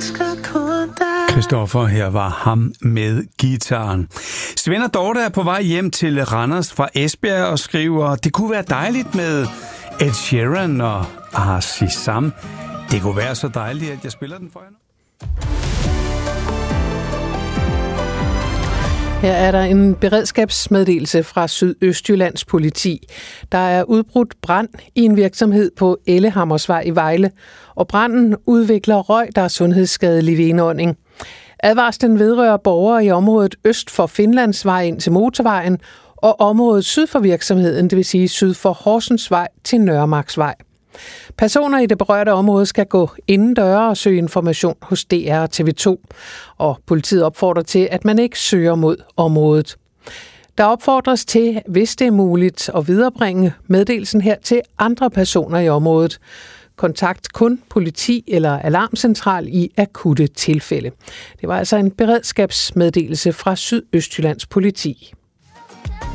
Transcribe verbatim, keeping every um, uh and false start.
Christoffer, her var ham med gitaren. Svend og Dorte er på vej hjem til Randers fra Esbjerg og skriver, det kunne være dejligt med Ed Sheeran og Ahsisam. Det kunne være så dejligt, at jeg spiller den for jer nu. Her er der en beredskabsmeddelelse fra Sydøstjyllands politi. Der er udbrudt brand i en virksomhed på Ellehammersvej i Vejle, og branden udvikler røg, der er sundhedsskadelig ved indånding. Advarslen vedrører borgere i området øst for Finlandsvej ind til motorvejen, og området syd for virksomheden, det vil sige syd for Horsensvej til Nørremarksvej. Personer i det berørte område skal gå indendøre og søge information hos D R og T V to, og politiet opfordrer til, at man ikke søger mod området. Der opfordres til, hvis det er muligt, at viderebringe meddelelsen her til andre personer i området. Kontakt kun politi eller alarmcentral i akutte tilfælde. Det var altså en beredskabsmeddelelse fra Sydøstjyllands politi.